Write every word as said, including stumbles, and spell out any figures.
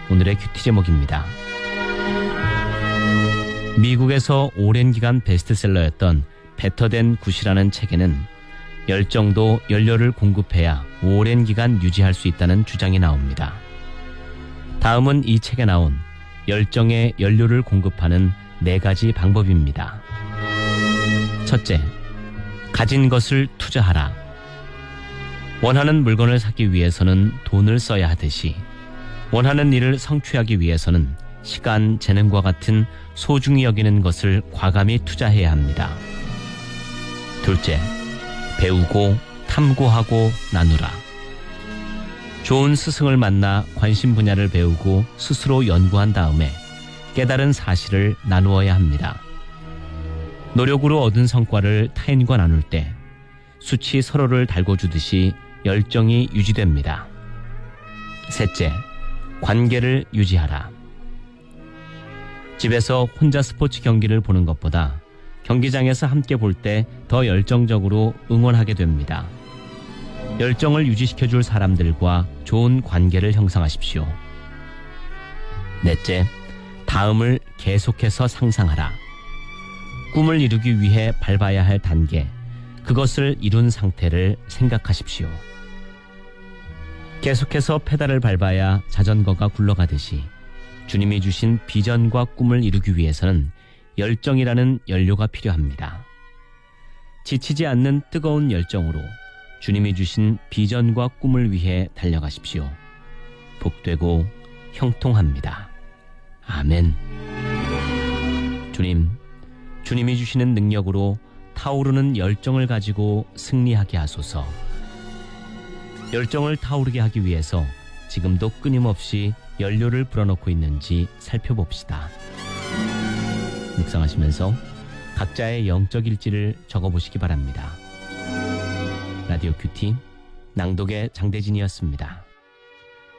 오늘의 큐티 제목입니다. 미국에서 오랜 기간 베스트셀러였던 베터 댄 굿이라는 책에는 열정도 연료를 공급해야 오랜 기간 유지할 수 있다는 주장이 나옵니다. 다음은 이 책에 나온 열정에 연료를 공급하는 네 가지 방법입니다. 첫째, 가진 것을 투자하라. 원하는 물건을 사기 위해서는 돈을 써야 하듯이 원하는 일을 성취하기 위해서는 시간, 재능과 같은 소중히 여기는 것을 과감히 투자해야 합니다. 둘째, 배우고 탐구하고 나누라. 좋은 스승을 만나 관심 분야를 배우고 스스로 연구한 다음에 깨달은 사실을 나누어야 합니다. 노력으로 얻은 성과를 타인과 나눌 때 수치 서로를 달궈주듯이 열정이 유지됩니다. 셋째, 관계를 유지하라. 집에서 혼자 스포츠 경기를 보는 것보다 경기장에서 함께 볼 때 더 열정적으로 응원하게 됩니다. 열정을 유지시켜줄 사람들과 좋은 관계를 형성하십시오. 넷째, 다음을 계속해서 상상하라. 꿈을 이루기 위해 밟아야 할 단계, 그것을 이룬 상태를 생각하십시오. 계속해서 페달을 밟아야 자전거가 굴러가듯이 주님이 주신 비전과 꿈을 이루기 위해서는 열정이라는 연료가 필요합니다. 지치지 않는 뜨거운 열정으로 주님이 주신 비전과 꿈을 위해 달려가십시오. 복되고 형통합니다. 아멘. 주님, 주님이 주시는 능력으로 타오르는 열정을 가지고 승리하게 하소서. 열정을 타오르게 하기 위해서 지금도 끊임없이 연료를 불어넣고 있는지 살펴봅시다. 묵상하시면서 각자의 영적 일지를 적어보시기 바랍니다. 라디오 큐티 낭독의 장대진이었습니다.